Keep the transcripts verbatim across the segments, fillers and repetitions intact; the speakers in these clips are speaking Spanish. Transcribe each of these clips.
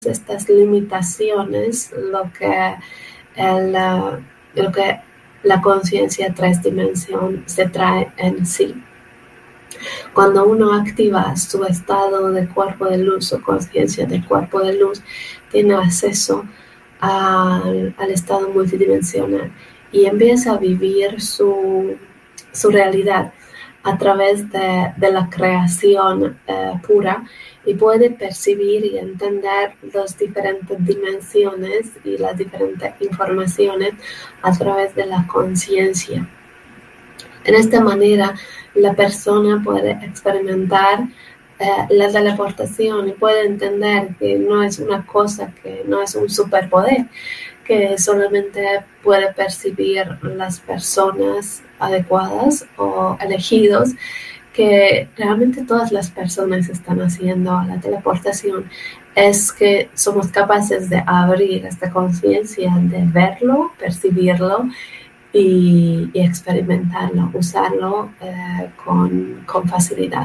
estas limitaciones lo que, el, uh, lo que la conciencia tres dimensión se trae en sí. Cuando uno activa su estado de cuerpo de luz o conciencia de cuerpo de luz, tiene acceso al, al estado multidimensional y empieza a vivir su, su realidad a través de, de la creación eh, pura, y puede percibir y entender las diferentes dimensiones y las diferentes informaciones a través de la conciencia. En esta manera, la persona puede experimentar eh, la teleportación y puede entender que no es una cosa, que no es un superpoder, que solamente puede percibir las personas adecuadas o elegidos, que realmente todas las personas están haciendo la teleportación. Es que somos capaces de abrir esta conciencia, de verlo, percibirlo y, y experimentarlo, usarlo eh, con, con facilidad.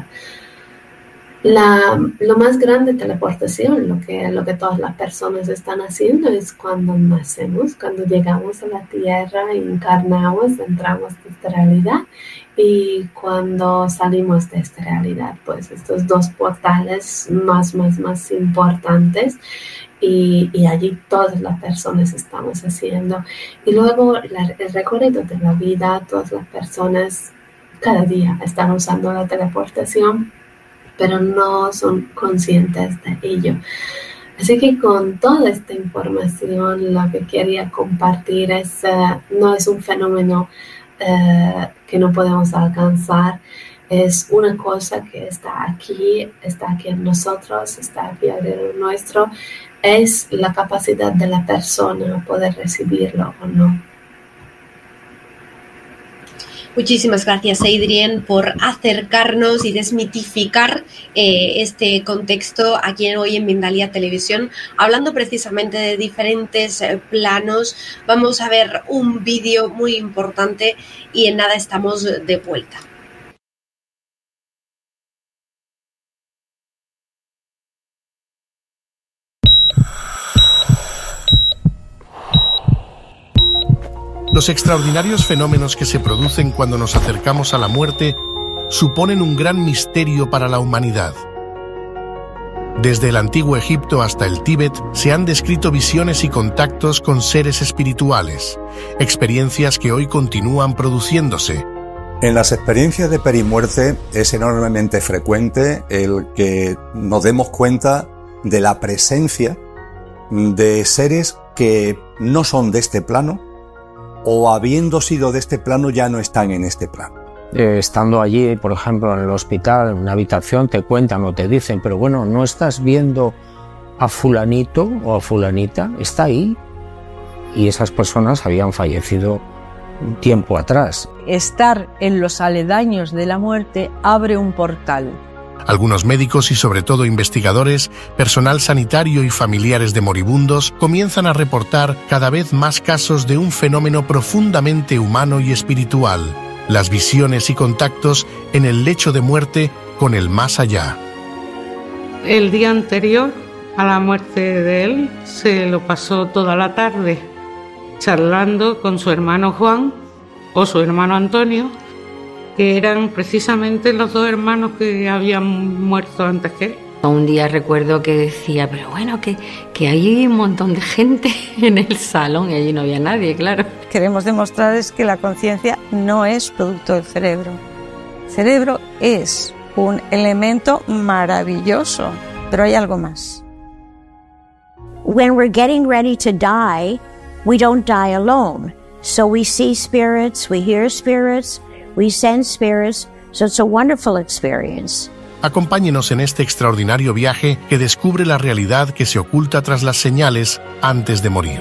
La, lo más grande de teleportación, lo que, lo que todas las personas están haciendo, es cuando nacemos, cuando llegamos a la Tierra, encarnamos, entramos en esta realidad, y cuando salimos de esta realidad, pues estos dos portales más, más, más importantes, y, y allí todas las personas estamos haciendo. Y luego la, el recorrido de la vida, todas las personas cada día están usando la teleportación, pero no son conscientes de ello. Así que con toda esta información, lo que quería compartir es, uh, no es un fenómeno uh, que no podemos alcanzar, es una cosa que está aquí, está aquí en nosotros, está aquí alrededor nuestro, es la capacidad de la persona poder recibirlo o no. Muchísimas gracias, Adrienne, por acercarnos y desmitificar eh, este contexto aquí hoy en Mindalia Televisión, hablando precisamente de diferentes eh, planos. Vamos a ver un vídeo muy importante y en nada estamos de vuelta. Los extraordinarios fenómenos que se producen cuando nos acercamos a la muerte suponen un gran misterio para la humanidad. Desde el antiguo Egipto hasta el Tíbet se han descrito visiones y contactos con seres espirituales, experiencias que hoy continúan produciéndose. En las experiencias de perimuerte es enormemente frecuente el que nos demos cuenta de la presencia de seres que no son de este plano, o habiendo sido de este plano ya no están en este plano. Eh, estando allí, por ejemplo, en el hospital, en una habitación, te cuentan o te dicen, pero bueno, ¿no estás viendo a fulanito o a fulanita? Está ahí. Y esas personas habían fallecido un tiempo atrás. Estar en los aledaños de la muerte abre un portal. Algunos médicos y sobre todo investigadores, personal sanitario y familiares de moribundos comienzan a reportar cada vez más casos de un fenómeno profundamente humano y espiritual: las visiones y contactos en el lecho de muerte con el más allá. El día anterior a la muerte de él se lo pasó toda la tarde charlando con su hermano Juan o su hermano Antonio, que eran precisamente los dos hermanos que habían muerto antes que él. Un día recuerdo que decía, pero bueno, que, que hay un montón de gente en el salón y allí no había nadie, claro. Queremos demostrar es que la conciencia no es producto del cerebro. El cerebro es un elemento maravilloso, pero hay algo más. When we're getting ready to die, we don't die alone. So we see spirits, we hear spirits, we sense spirits, so it's a wonderful experience. Acompáñenos en este extraordinario viaje que descubre la realidad que se oculta tras las señales antes de morir.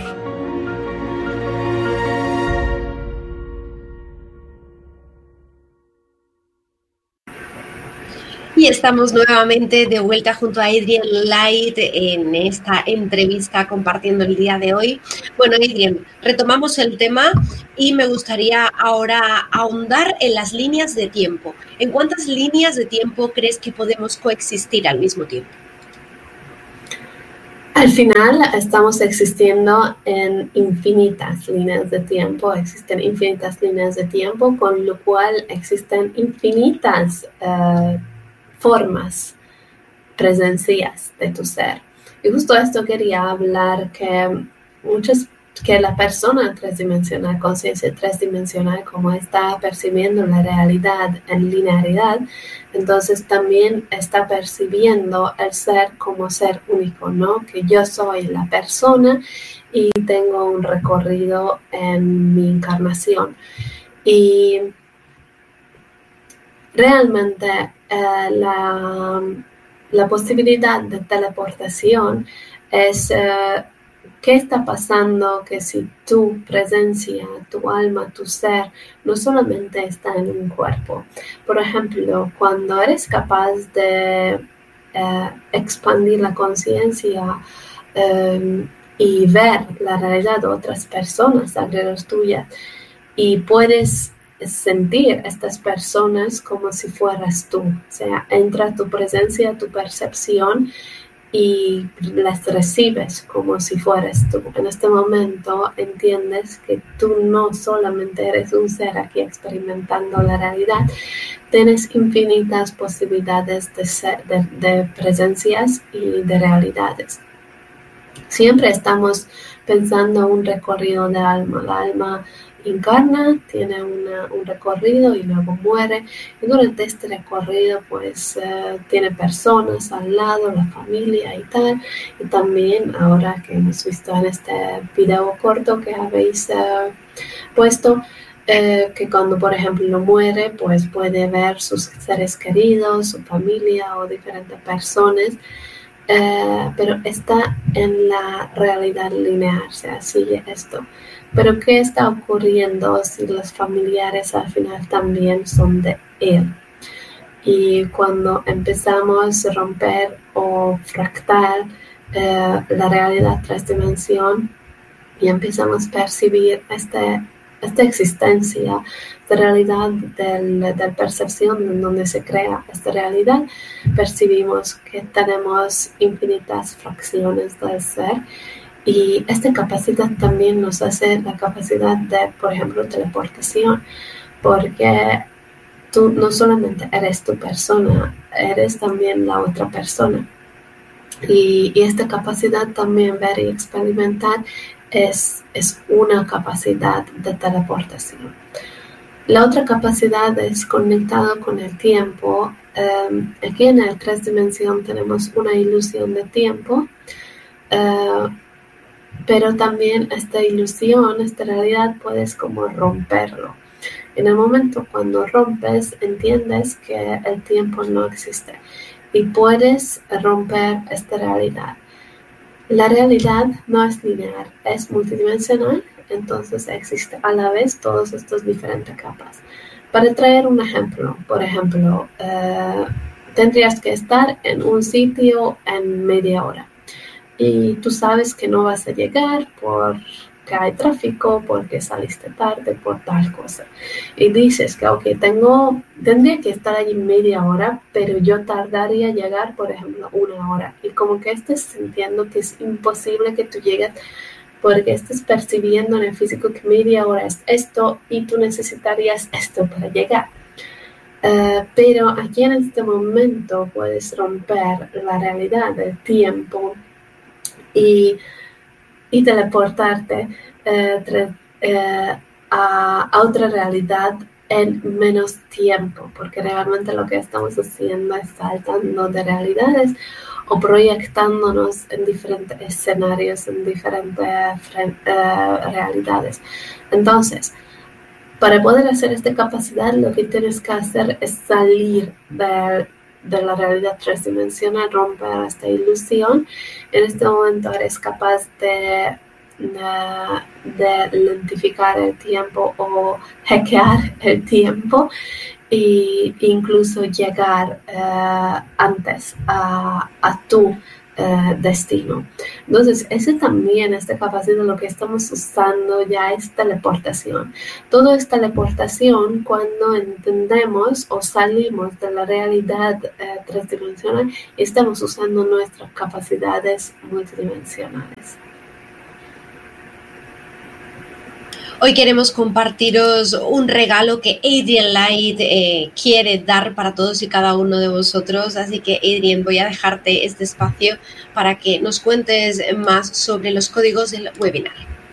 Y estamos nuevamente de vuelta junto a Adrienne Light en esta entrevista compartiendo el día de hoy. Bueno, Adrienne, retomamos el tema y me gustaría ahora ahondar en las líneas de tiempo. ¿En cuántas líneas de tiempo crees que podemos coexistir al mismo tiempo? Al final estamos existiendo en infinitas líneas de tiempo, existen infinitas líneas de tiempo, con lo cual existen infinitas uh, formas, presencias de tu ser. Y justo esto quería hablar, que muchas que la persona tridimensional, conciencia tridimensional, como está percibiendo la realidad en linearidad, entonces también está percibiendo el ser como ser único, ¿no? Que yo soy la persona y tengo un recorrido en mi encarnación. Y realmente eh, la, la posibilidad de teleportación es... Eh, ¿Qué está pasando? Que si tu presencia, tu alma, tu ser, no solamente está en un cuerpo. Por ejemplo, cuando eres capaz de eh, expandir la conciencia eh, y ver la realidad de otras personas alrededor tuya, y puedes sentir a estas personas como si fueras tú. O sea, entra tu presencia, tu percepción, y las recibes como si fueras tú. En este momento entiendes que tú no solamente eres un ser aquí experimentando la realidad, tienes infinitas posibilidades de, ser, de, de presencias y de realidades. Siempre estamos pensando un recorrido de alma. La alma encarna, tiene una, un recorrido y luego muere, y durante este recorrido pues uh, tiene personas al lado, la familia y tal, y también ahora que hemos visto en este video corto que habéis uh, puesto, uh, que cuando por ejemplo muere pues puede ver sus seres queridos, su familia o diferentes personas. Uh, pero está en la realidad lineal, o sea, sigue esto. Pero ¿qué está ocurriendo si los familiares al final también son de él? Y cuando empezamos a romper o fractar uh, la realidad tres dimensión y empezamos a percibir este, esta existencia de realidad del, de percepción en donde se crea esta realidad, percibimos que tenemos infinitas fracciones del ser, y esta capacidad también nos hace la capacidad de, por ejemplo, teleportación, porque tú no solamente eres tu persona, eres también la otra persona. Y, y esta capacidad también ver y experimentar es, es una capacidad de teleportación. La otra capacidad es conectado con el tiempo. Um, aquí en el tres dimensión tenemos una ilusión de tiempo, uh, pero también esta ilusión, esta realidad, puedes como romperlo. En el momento cuando rompes, entiendes que el tiempo no existe y puedes romper esta realidad. La realidad no es lineal, es multidimensional, entonces existe a la vez todas estas diferentes capas. Para traer un ejemplo, por ejemplo, eh, tendrías que estar en un sitio en media hora y tú sabes que no vas a llegar porque hay tráfico, porque saliste tarde, por tal cosa. Y dices que, ok, tengo, tendría que estar allí media hora, pero yo tardaría en llegar, por ejemplo, una hora. Y como que estés sintiendo que es imposible que tú llegues, porque estés percibiendo en el físico que media hora es esto y tú necesitarías esto para llegar. Uh, pero aquí en este momento puedes romper la realidad del tiempo y, y teleportarte uh, tre, uh, a, a otra realidad en menos tiempo, porque realmente lo que estamos haciendo es saltando de realidades o proyectándonos en diferentes escenarios, en diferentes uh, realidades. Entonces, para poder hacer esta capacidad, lo que tienes que hacer es salir de, de la realidad tridimensional, romper esta ilusión. En este momento eres capaz de, de, de lentificar el tiempo o hackear el tiempo e incluso llegar uh, antes a, a tu uh, destino. Entonces, ese también, esta capacidad, lo que estamos usando ya es teleportación. Todo es teleportación cuando entendemos o salimos de la realidad uh, transdimensional y estamos usando nuestras capacidades multidimensionales. Hoy queremos compartiros un regalo que Adrienne Light eh, quiere dar para todos y cada uno de vosotros, así que Adrienne, voy a dejarte este espacio para que nos cuentes más sobre los códigos del webinar.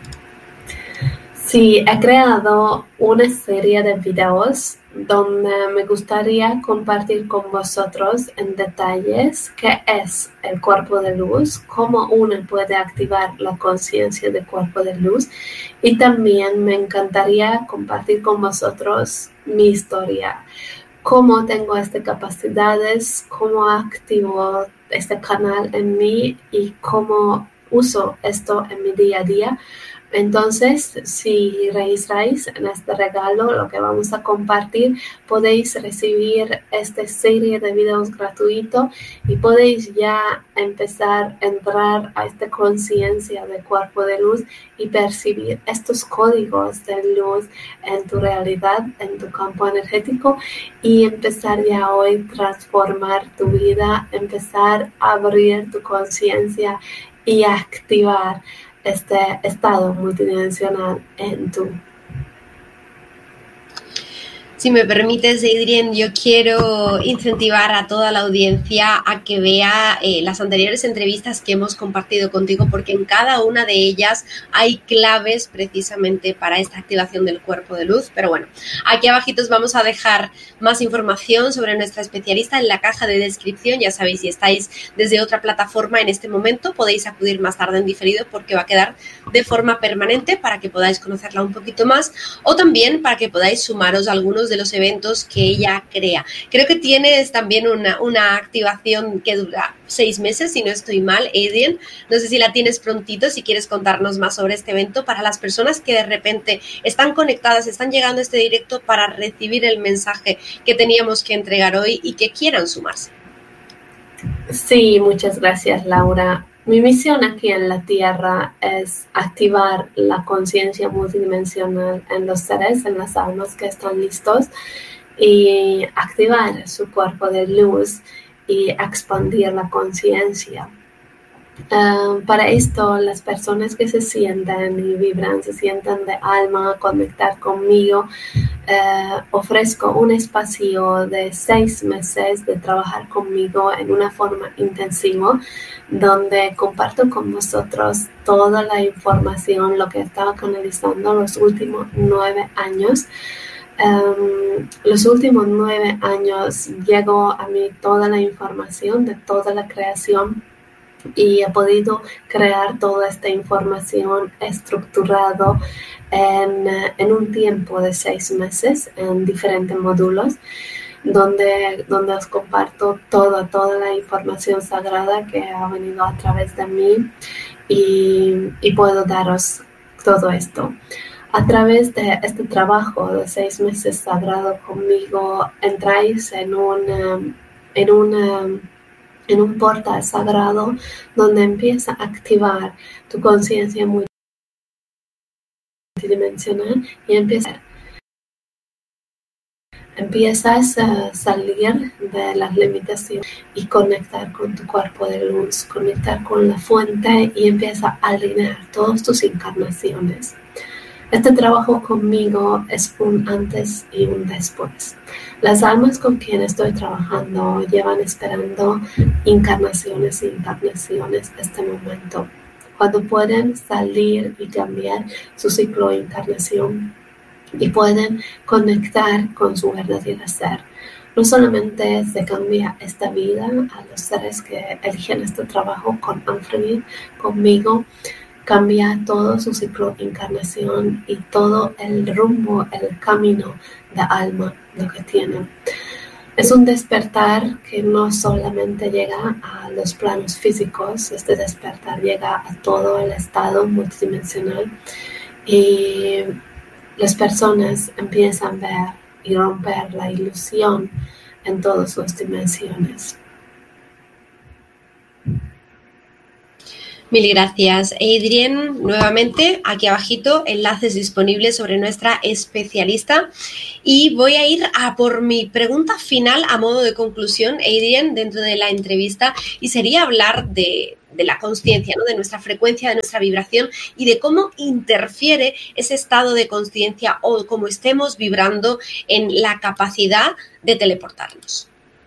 Sí, he creado una serie de videos donde me gustaría compartir con vosotros en detalles qué es el cuerpo de luz, cómo uno puede activar la conciencia del cuerpo de luz, y también me encantaría compartir con vosotros mi historia, cómo tengo estas capacidades, cómo activo este canal en mí y cómo uso esto en mi día a día. Entonces, si registráis en este regalo, lo que vamos a compartir, podéis recibir esta serie de videos gratuitos y podéis ya empezar a entrar a esta conciencia del cuerpo de luz y percibir estos códigos de luz en tu realidad, en tu campo energético, y empezar ya hoy a transformar tu vida, empezar a abrir tu conciencia y a activar este estado multidimensional en tu. Si me permites, Adrienne, yo quiero incentivar a toda la audiencia a que vea eh, las anteriores entrevistas que hemos compartido contigo, porque en cada una de ellas hay claves precisamente para esta activación del cuerpo de luz. Pero bueno, aquí abajito os vamos a dejar más información sobre nuestra especialista en la caja de descripción. Ya sabéis, si estáis desde otra plataforma en este momento, podéis acudir más tarde en diferido porque va a quedar de forma permanente para que podáis conocerla un poquito más, o también para que podáis sumaros a algunos de los eventos que ella crea. Creo que tienes también una, una activación que dura seis meses, si no estoy mal, Adrienne. No sé si la tienes prontito, si quieres contarnos más sobre este evento para las personas que de repente están conectadas, están llegando a este directo para recibir el mensaje que teníamos que entregar hoy y que quieran sumarse. Sí, muchas gracias, Laura. Mi misión aquí en la Tierra es activar la conciencia multidimensional en los seres, en las almas que están listos, y activar su cuerpo de luz y expandir la conciencia. Uh, para esto, las personas que se sientan y vibran, se sientan de alma, conectar conmigo, uh, ofrezco un espacio de seis meses de trabajar conmigo en una forma intensiva, donde comparto con vosotros toda la información, lo que estaba canalizando los últimos nueve años. Um, los últimos nueve años llegó a mí toda la información de toda la creación, y he podido crear toda esta información estructurado en, en un tiempo de seis meses en diferentes módulos, donde, donde os comparto toda, toda la información sagrada que ha venido a través de mí, y, y puedo daros todo esto. A través de este trabajo de seis meses sagrado conmigo, entráis en un, en una, en un portal sagrado donde empieza a activar tu conciencia multidimensional y empieza, empiezas a salir de las limitaciones y conectar con tu cuerpo de luz, conectar con la fuente, y empieza a alinear todas tus encarnaciones. Este trabajo conmigo es un antes y un después. Las almas con quienes estoy trabajando llevan esperando encarnaciones y encarnaciones este momento, cuando pueden salir y cambiar su ciclo de encarnación y pueden conectar con su verdadero ser. No solamente se cambia esta vida a los seres que eligen este trabajo con Anthony, conmigo, cambia todo su ciclo de encarnación y todo el rumbo, el camino de alma, lo que tienen. Es un despertar que no solamente llega a los planos físicos, este despertar llega a todo el estado multidimensional, y las personas empiezan a ver y romper la ilusión en todas sus dimensiones. Mil gracias, Adrienne. Nuevamente, aquí abajito, enlaces disponibles sobre nuestra especialista. Y voy a ir a por mi pregunta final a modo de conclusión, Adrienne, dentro de la entrevista, y sería hablar de, de la consciencia, ¿no? De nuestra frecuencia, de nuestra vibración y de cómo interfiere ese estado de consciencia o cómo estemos vibrando en la capacidad de teleportarnos.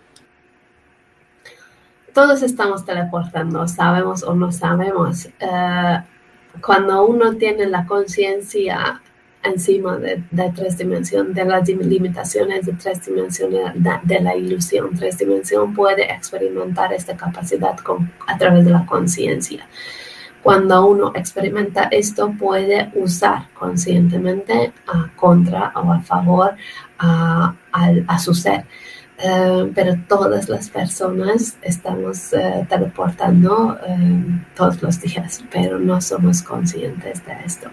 Todos estamos teleportando, sabemos o no sabemos. Uh, cuando uno tiene la conciencia encima de, de tres dimensiones, de las limitaciones de tres dimensiones, de, de la ilusión, tres dimensiones puede experimentar esta capacidad con, a través de la conciencia. Cuando uno experimenta esto, puede usar conscientemente a contra o a favor a, a, a su ser. Uh, pero todas las personas estamos uh, teleportando uh, todos los días, pero no somos conscientes de esto.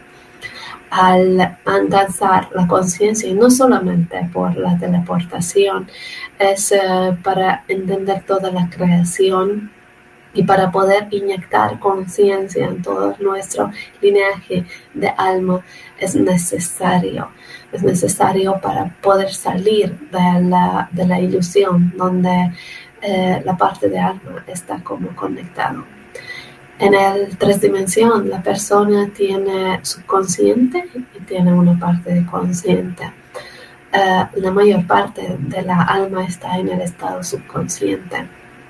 Al alcanzar la conciencia, y no solamente por la teleportación, es uh, para entender toda la creación y para poder inyectar conciencia en todo nuestro linaje de alma, es necesario. Es necesario para poder salir de la, de la ilusión donde eh, la parte de alma está como conectado. En el tres dimensión, la persona tiene subconsciente y tiene una parte de consciente. Uh, la mayor parte de la alma está en el estado subconsciente.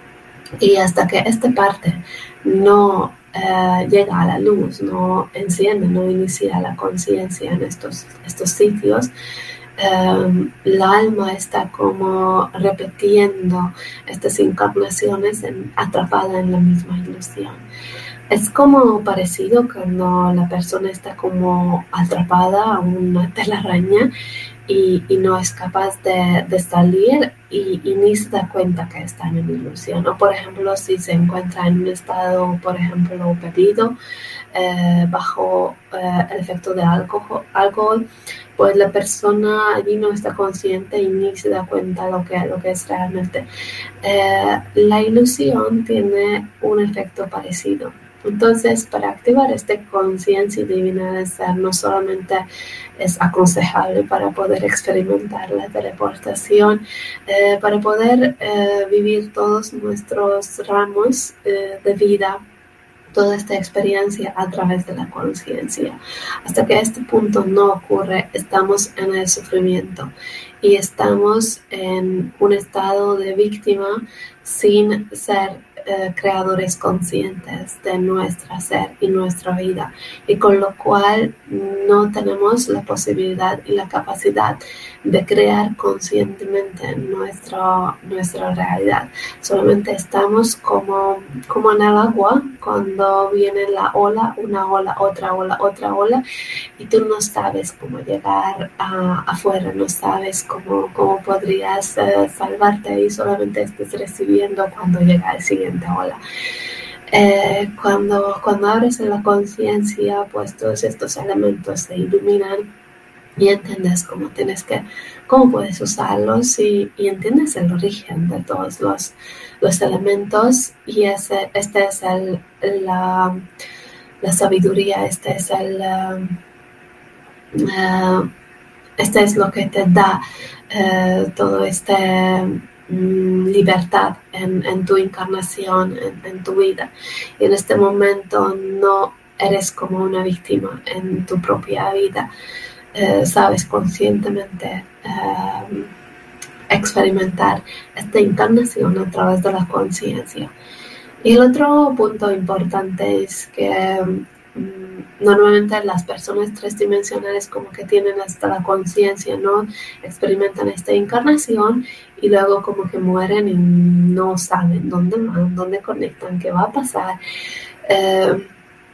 Y hasta que esta parte no Uh, llega a la luz, no enciende, no inicia la conciencia en estos, estos sitios, um, la alma está como repitiendo estas encarnaciones en, atrapada en la misma ilusión. Es como parecido cuando la persona está como atrapada a una telaraña y, y no es capaz de, de salir y, y ni se da cuenta que está en una ilusión. O por ejemplo, si se encuentra en un estado, por ejemplo, bebido, eh, bajo eh, el efecto de alcohol, alcohol, pues la persona allí no está consciente y ni se da cuenta lo que, lo que es realmente. Eh, la ilusión tiene un efecto parecido. Entonces, para activar esta conciencia divina de ser, no solamente es aconsejable para poder experimentar la teleportación, eh, para poder eh, vivir todos nuestros ramos eh, de vida, toda esta experiencia a través de la conciencia. Hasta que este punto no ocurre, estamos en el sufrimiento y estamos en un estado de víctima sin ser Eh, creadores conscientes de nuestra ser y nuestra vida, y con lo cual no tenemos la posibilidad y la capacidad de crear conscientemente nuestra, nuestra realidad. Solamente estamos como, como en el agua cuando viene la ola, una ola, otra ola, otra ola, y tú no sabes cómo llegar a, afuera, no sabes cómo, cómo podrías eh, salvarte y solamente estás recibiendo cuando llega el siguiente ola. Eh, cuando, cuando abres en la conciencia, pues todos estos elementos se iluminan y entiendes cómo tienes que, cómo puedes usarlos y, y entiendes el origen de todos los, los elementos, y ese, este es el, la, la sabiduría, este es el uh, uh, este es lo que te da uh, todo este libertad en, en tu encarnación, en, en tu vida. Y en este momento no eres como una víctima en tu propia vida. Eh, sabes conscientemente eh, experimentar esta encarnación a través de la conciencia. Y el otro punto importante es que normalmente las personas tres dimensionales como que tienen hasta la conciencia, ¿no? Experimentan esta encarnación y luego como que mueren y no saben dónde van, dónde conectan, qué va a pasar. Eh,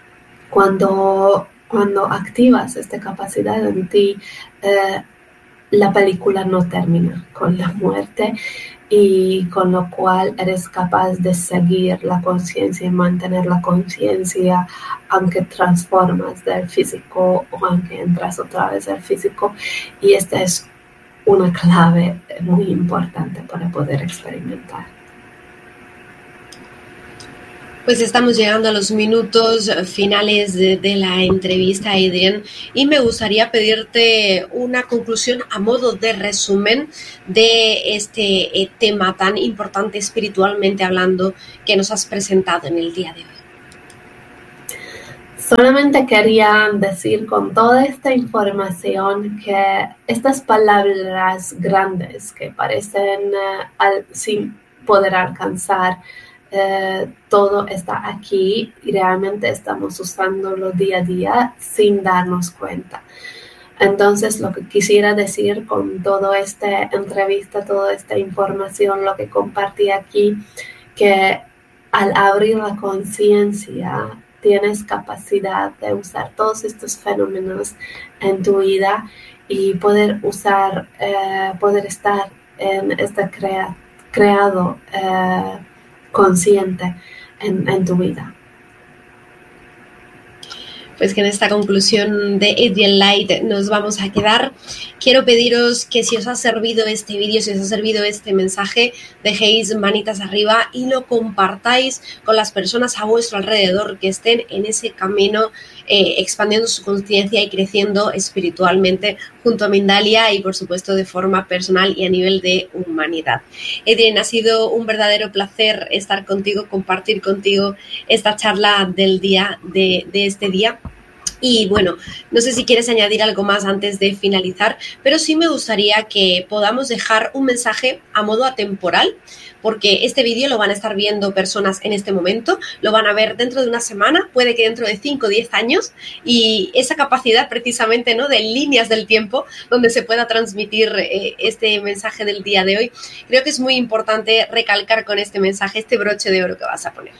cuando, cuando activas esta capacidad en ti, eh, la película no termina con la muerte, y con lo cual eres capaz de seguir la conciencia y mantener la conciencia aunque transformas del físico o aunque entras otra vez al físico, y esta es una clave muy importante para poder experimentar. Pues estamos llegando a los minutos finales de, de la entrevista, Adrienne, y me gustaría pedirte una conclusión a modo de resumen de este eh, tema tan importante espiritualmente hablando que nos has presentado en el día de hoy. Solamente quería decir con toda esta información que estas palabras grandes que parecen uh, al, sin poder alcanzar, uh, todo está aquí y realmente estamos usándolo día a día sin darnos cuenta. Entonces, lo que quisiera decir con toda esta entrevista, toda esta información, lo que compartí aquí, que al abrir la conciencia, tienes capacidad de usar todos estos fenómenos en tu vida y poder usar, eh, poder estar en este crea, creado eh, consciente en, en tu vida. Pues que en esta conclusión de Adrienne Light nos vamos a quedar. Quiero pediros que si os ha servido este vídeo, si os ha servido este mensaje, dejéis manitas arriba y lo compartáis con las personas a vuestro alrededor que estén en ese camino eh, expandiendo su conciencia y creciendo espiritualmente junto a Mindalia y por supuesto de forma personal y a nivel de humanidad. Adrienne, ha sido un verdadero placer estar contigo, compartir contigo esta charla del día de, de este día. Y bueno, no sé si quieres añadir algo más antes de finalizar, pero sí me gustaría que podamos dejar un mensaje a modo atemporal, porque este vídeo lo van a estar viendo personas en este momento, lo van a ver dentro de una semana, puede que dentro de cinco o diez años, y esa capacidad precisamente, ¿no?, de líneas del tiempo donde se pueda transmitir eh, este mensaje del día de hoy, creo que es muy importante recalcar con este mensaje, este broche de oro que vas a poner.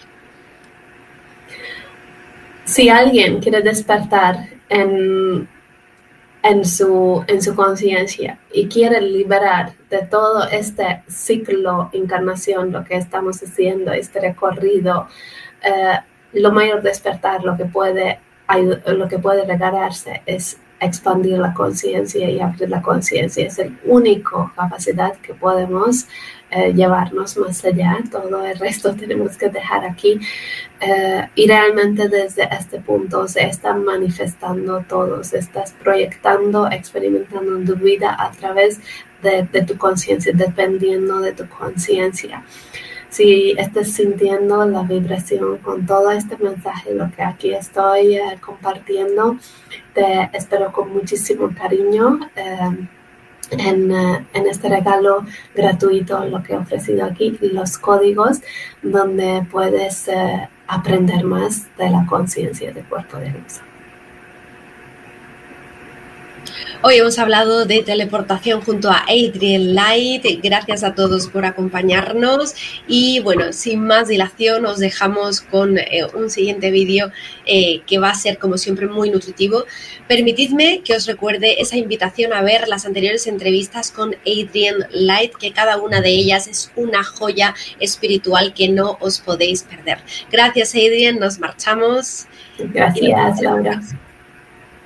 Si alguien quiere despertar en, en su, en su conciencia y quiere liberar de todo este ciclo encarnación, lo que estamos haciendo, este recorrido, eh, lo mayor despertar, lo que puede, lo que puede regalarse es expandir la conciencia y abrir la conciencia. Es la única capacidad que podemos eh, llevarnos más allá. Todo el resto tenemos que dejar aquí. Eh, y realmente desde este punto se están manifestando todos, estás proyectando, experimentando en tu vida a través de, de tu conciencia, dependiendo de tu conciencia. Si estás sintiendo la vibración con todo este mensaje, lo que aquí estoy eh, compartiendo, te espero con muchísimo cariño eh, en, eh, en este regalo gratuito, lo que he ofrecido aquí, los códigos, donde puedes eh, aprender más de la conciencia del cuerpo de luz. Hoy hemos hablado de teleportación junto a Adrienne Light. Gracias a todos por acompañarnos y bueno, sin más dilación os dejamos con eh, un siguiente vídeo eh, que va a ser como siempre muy nutritivo. Permitidme que os recuerde esa invitación a ver las anteriores entrevistas con Adrienne Light, que cada una de ellas es una joya espiritual que no os podéis perder. Gracias, Adrienne, nos marchamos. Gracias, Laura.